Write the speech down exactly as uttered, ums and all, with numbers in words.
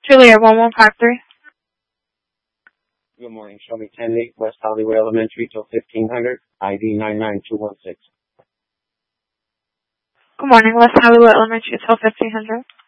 Juliet one one five three. Good morning. Show me ten eight West Hollywood Elementary till fifteen hundred, I D nine nine two one six. Good morning, West Hollywood Elementary till fifteen hundred.